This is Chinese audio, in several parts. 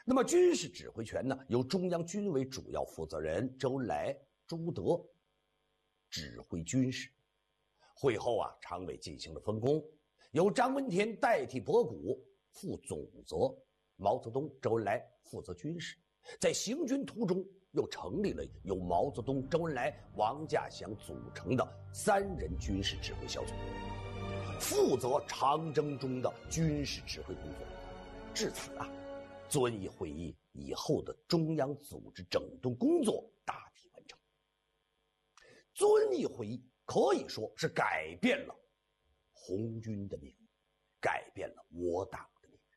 那么军事指挥权呢，由中央军委主要负责人周恩来、朱德指挥军事。会后啊，常委进行了分工，由张闻天代替博古负总责，毛泽东、周恩来负责军事。在行军途中，又成立了由毛泽东、周恩来、王稼祥组成的3人军事指挥小组，负责长征中的军事指挥工作。至此啊，遵义会议以后的中央组织整顿工作大体完成。遵义会议可以说是改变了红军的命运，改变了我党的命运。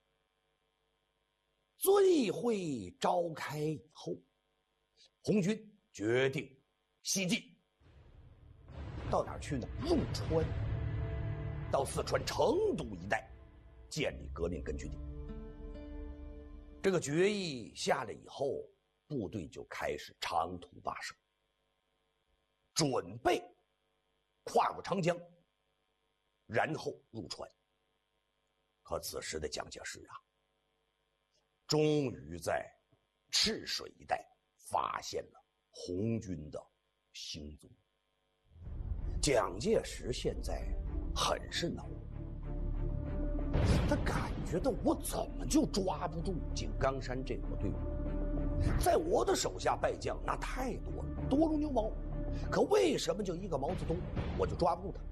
遵义会议召开以后，红军决定西进，到哪儿去呢？入川，到四川成都一带建立革命根据地。这个决议下来以后，部队就开始长途跋涉，准备跨过长江，然后入川。可此时的蒋介石啊，终于在赤水一带发现了红军的行踪。蒋介石现在很是恼怒，他感觉到我怎么就抓不住井冈山这伙队伍？在我的手下败将那太多了，多如牛毛，可为什么就一个毛泽东我就抓不住他？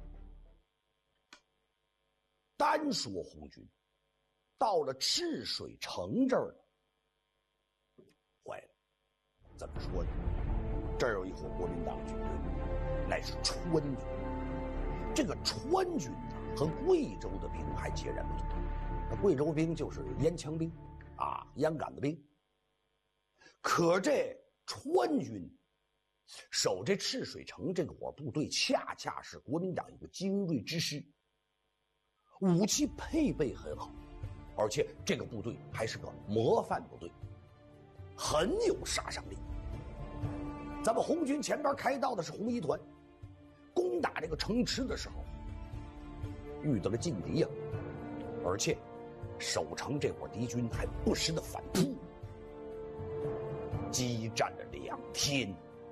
单说红军到了赤水城这儿了，坏了，怎么说呢？这儿有一伙国民党军队，乃是川军。这个川军呢，和贵州的兵还截然不同。那贵州兵就是烟枪兵啊，烟杆子兵。可这川军守这赤水城这个伙部队，恰恰是国民党一个精锐之师，武器配备很好，而且这个部队还是个模范部队，很有杀伤力。咱们红军前边开道的是红一团，攻打这个城池的时候遇到了劲敌呀，而且守城这伙敌军还不时的反扑，激战了2天，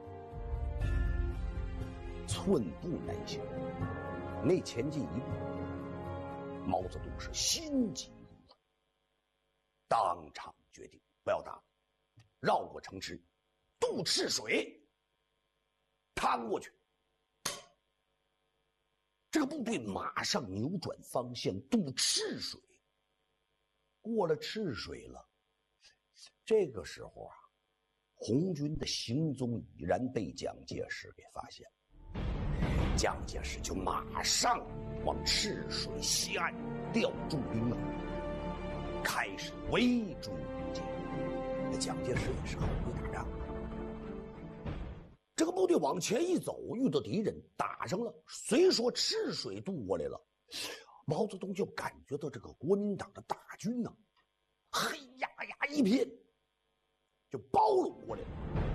寸步难行。那前进一步，毛泽东是心急如焚，当场决定不要打了，绕过城池，渡赤水，趟过去。这个部队马上扭转方向，渡赤水。过了赤水了，这个时候啊，红军的行踪已然被蒋介石给发现了。蒋介石就马上往赤水西岸调驻兵了，开始围追不减。那蒋介石也是很会打仗，这个部队往前一走，遇到敌人打上了，虽说赤水渡过来了，毛泽东就感觉到这个国民党的大军呢，黑压压一片就包拢过来了。